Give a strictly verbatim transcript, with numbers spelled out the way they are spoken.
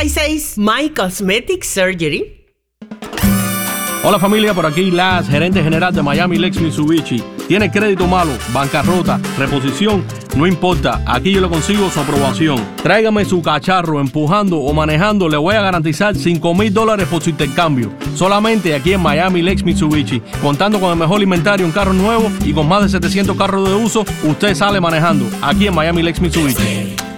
seis seis. My Cosmetic Surgery. Hola familia, por aquí Las, gerente general de Miami Lex Mitsubishi. ¿Tiene crédito malo, bancarrota, reposición? No importa, aquí yo le consigo su aprobación. Tráigame su cacharro empujando o manejando, le voy a garantizar cinco mil dólares por su intercambio. Solamente aquí en Miami Lex Mitsubishi. Contando con el mejor inventario en carros nuevos y con más de setecientos carros de uso, usted sale manejando aquí en Miami Lex Mitsubishi.